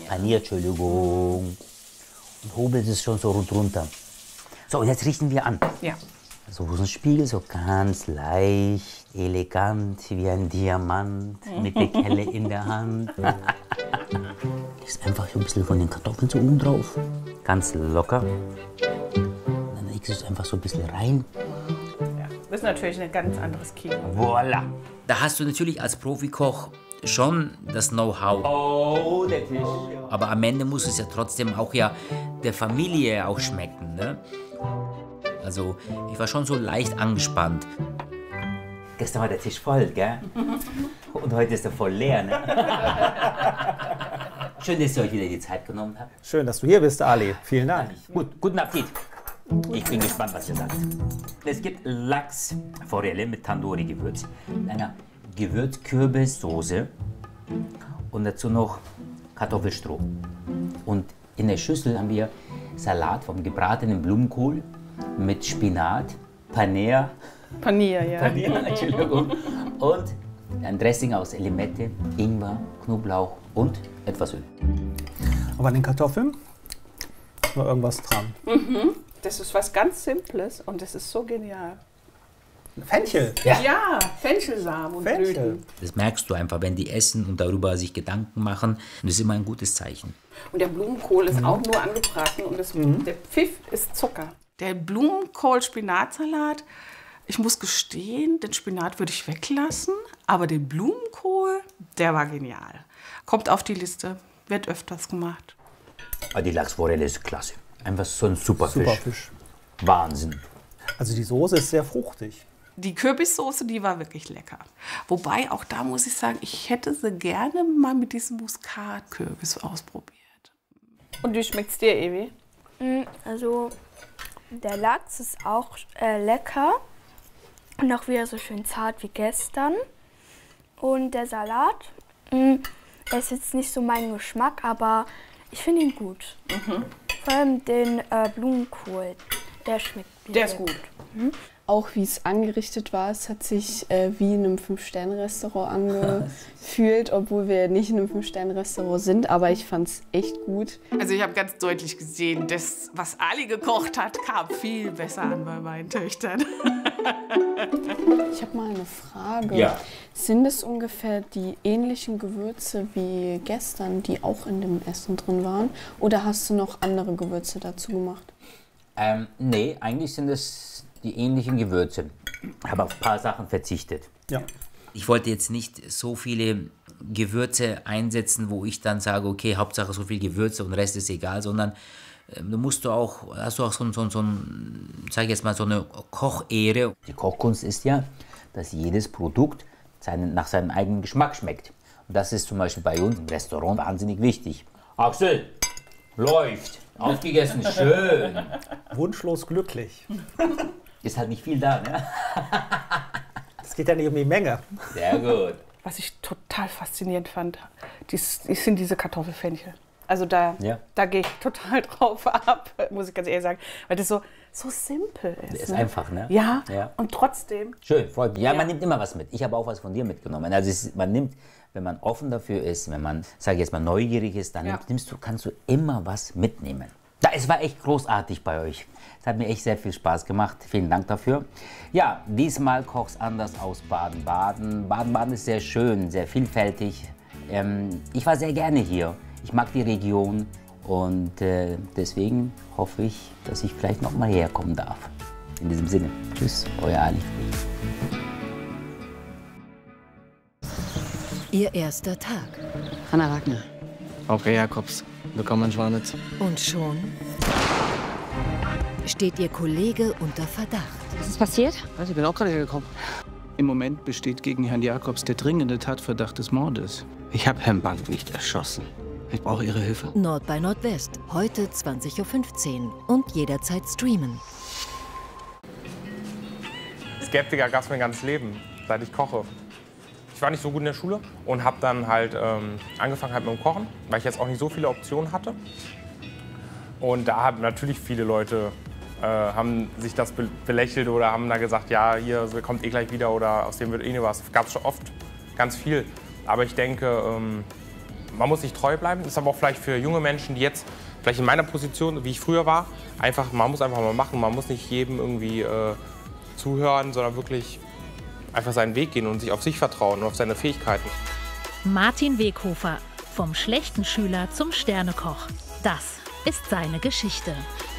paniert, Entschuldigung. Und hobelt es schon so rund runter. So, und jetzt richten wir an. Ja. So ein Spiegel, so ganz leicht, elegant, wie ein Diamant, mit der Kelle in der Hand. Ist einfach so ein bisschen von den Kartoffeln so oben drauf. Ganz locker. Und dann legst du es einfach so ein bisschen rein. Ja. Das ist natürlich ein ganz anderes Kino. Voilà. Da hast du natürlich als Profikoch schon das Know-how. Oh, der Tisch. Aber am Ende muss es ja trotzdem auch ja der Familie auch schmecken, ne? Also, ich war schon so leicht angespannt. Gestern war der Tisch voll, gell? Und heute ist er voll leer, ne? Schön, dass ihr euch wieder die Zeit genommen habt. Schön, dass du hier bist, Ali. Vielen Dank. Gut, guten Appetit. Ich bin gespannt, was ihr sagt. Es gibt Lachsforelle mit Tandoori-Gewürz, einer Gewürzkürbissoße und dazu noch Kartoffelstroh. Und in der Schüssel haben wir Salat vom gebratenen Blumenkohl mit Spinat, Panier, Panier, Entschuldigung, und ein Dressing aus Limette, Ingwer, Knoblauch und etwas Öl. Aber an den Kartoffeln ist noch irgendwas dran. Das ist was ganz Simples und das ist so genial. Fenchel. Ja, Fenchelsamen und Fenchel. Blüten. Das merkst du einfach, wenn die essen und darüber sich Gedanken machen. Und das ist immer ein gutes Zeichen. Und der Blumenkohl ist auch nur angebraten und der Pfiff ist Zucker. Der Blumenkohl-Spinatsalat, ich muss gestehen, den Spinat würde ich weglassen, aber den Blumenkohl, der war genial. Kommt auf die Liste, wird öfters gemacht. Aber die Lachsforelle ist klasse. Einfach so ein super Fisch. Super Fisch. Wahnsinn. Also die Soße ist sehr fruchtig. Die Kürbissoße, die war wirklich lecker. Wobei, auch da muss ich sagen, ich hätte sie gerne mal mit diesem Muskatkürbis ausprobiert. Und wie schmeckt's dir, Evi? Also der Lachs ist auch lecker und auch wieder so schön zart wie gestern. Und der Salat, er ist jetzt nicht so mein Geschmack, aber ich finde ihn gut. Vor allem den Blumenkohl, der schmeckt mir. Der ist gut. Auch wie es angerichtet war, es hat sich wie in einem 5-Sterne-Restaurant angefühlt, obwohl wir nicht in einem 5-Sterne-Restaurant sind, aber ich fand es echt gut. Also ich habe ganz deutlich gesehen, das, was Ali gekocht hat, kam viel besser an bei meinen Töchtern. Ich habe mal eine Frage. Ja. Sind es ungefähr die ähnlichen Gewürze wie gestern, die auch in dem Essen drin waren? Oder hast du noch andere Gewürze dazu gemacht? Nee, eigentlich sind es die ähnlichen Gewürze. Ich habe auf ein paar Sachen verzichtet. Ja. Ich wollte jetzt nicht so viele Gewürze einsetzen, wo ich dann sage, okay, Hauptsache so viel Gewürze und Rest ist egal, sondern hast du auch sag ich jetzt mal, so eine Kochehre. Die Kochkunst ist ja, dass jedes Produkt nach seinem eigenen Geschmack schmeckt. Und das ist zum Beispiel bei uns im Restaurant wahnsinnig wichtig. Axel, läuft. Aufgegessen, schön. Wunschlos glücklich. Ist halt nicht viel da, ne? Es geht ja nicht um die Menge. Sehr gut. Was ich total faszinierend fand, sind diese Kartoffelfenchel. Also da gehe ich total drauf ab, muss ich ganz ehrlich sagen, weil das so simpel ist. Ist einfach, ne? Ja, Ja. und trotzdem. Schön, freut mich. Ja, Ja. man nimmt immer was mit. Ich habe auch was von dir mitgenommen. Also man nimmt, wenn man offen dafür ist, wenn man, sage ich jetzt mal, neugierig ist, dann kannst du immer was mitnehmen. Es war echt großartig bei euch. Es hat mir echt sehr viel Spaß gemacht. Vielen Dank dafür. Ja, diesmal koch's anders aus Baden-Baden. Baden-Baden ist sehr schön, sehr vielfältig. Ich war sehr gerne hier. Ich mag die Region und deswegen hoffe ich, dass ich vielleicht noch mal herkommen darf. In diesem Sinne, tschüss, euer Ali. Ihr erster Tag. Hanna Wagner. Frau Jakobs. Willkommen in Schwanitz. Und schon steht Ihr Kollege unter Verdacht. Was ist passiert? Ich bin auch gerade hergekommen. Im Moment besteht gegen Herrn Jakobs der dringende Tatverdacht des Mordes. Ich habe Herrn Bank nicht erschossen. Ich brauche Ihre Hilfe. Nord bei Nordwest. Heute 20:15 Uhr und jederzeit streamen. Skeptiker gab es mein ganzes Leben, seit ich koche. Ich war nicht so gut in der Schule und habe dann halt angefangen mit dem Kochen, weil ich jetzt auch nicht so viele Optionen hatte. Und da haben natürlich viele Leute haben sich das belächelt oder haben da gesagt, ja, hier kommt eh gleich wieder oder aus dem wird eh nie was. Gab es schon oft ganz viel. Aber ich denke, Man muss sich treu bleiben. Das ist aber auch vielleicht für junge Menschen, die jetzt vielleicht in meiner Position, wie ich früher war, man muss einfach mal machen. Man muss nicht jedem irgendwie zuhören, sondern wirklich einfach seinen Weg gehen und sich auf sich vertrauen und auf seine Fähigkeiten. Martin Weghofer, vom schlechten Schüler zum Sternekoch. Das ist seine Geschichte.